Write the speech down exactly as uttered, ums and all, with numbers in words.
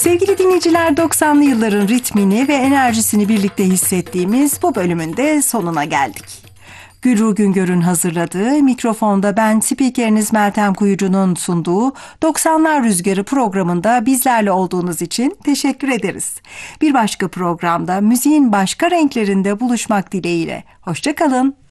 Sevgili dinleyiciler, doksanlı yılların ritmini ve enerjisini birlikte hissettiğimiz bu bölümün de sonuna geldik. Gülru Güngör'ün hazırladığı, mikrofonda ben spikeriniz Meltem Kuyucu'nun sunduğu doksanlar Rüzgarı programında bizlerle olduğunuz için teşekkür ederiz. Bir başka programda müziğin başka renklerinde buluşmak dileğiyle. Hoşça kalın.